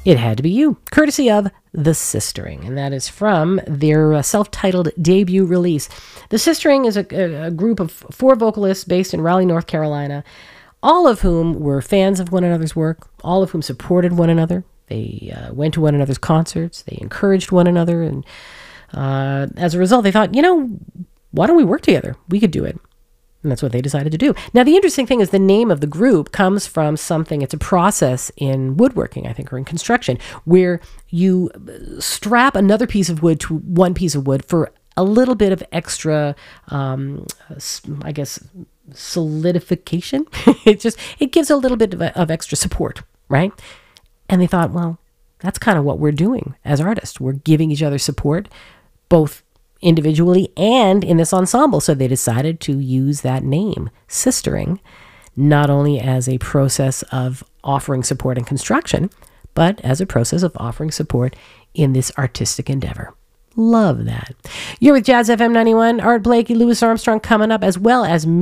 It had to be you, courtesy of The Sistering, and that is from their self-titled debut release. The Sistering is a group of 4 vocalists based in Raleigh, North Carolina, all of whom were fans of one another's work, all of whom supported one another. They went to one another's concerts, they encouraged one another, and as a result, they thought, why don't we work together? We could do it. And that's what they decided to do. Now, the interesting thing is the name of the group comes from something, it's a process in woodworking, I think, or in construction, where you strap another piece of wood to one piece of wood for a little bit of extra, I guess, solidification. It gives a little bit of extra support, right? And they thought, well, that's kind of what we're doing as artists. We're giving each other support, both individually and in this ensemble. So they decided to use that name, Sistering, not only as a process of offering support in construction, but as a process of offering support in this artistic endeavor. Love that. You're with Jazz FM 91. Art Blakey, Louis Armstrong coming up, as well as